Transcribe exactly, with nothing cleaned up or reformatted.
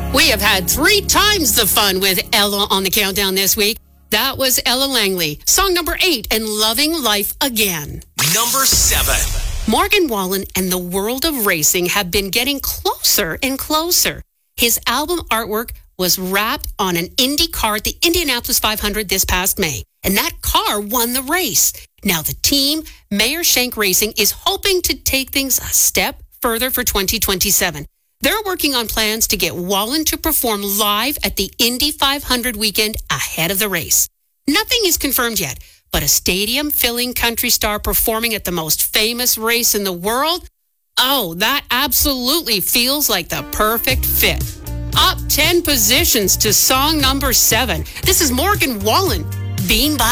We have had three times the fun with Ella on the countdown this week. That was Ella Langley. Song number eight, and Loving Life Again. Number seven. Morgan Wallen and the world of racing have been getting closer and closer. His album artwork was wrapped on an Indy car at the Indianapolis five hundred this past May, and that car won the race. Now the team, Mayer Shank Racing, is hoping to take things a step further for twenty twenty-seven. They're working on plans to get Wallen to perform live at the Indy five hundred weekend ahead of the race. Nothing is confirmed yet, but a stadium-filling country star performing at the most famous race in the world? Oh, that absolutely feels like the perfect fit. Up ten positions to song number seven. This is Morgan Wallen, Being by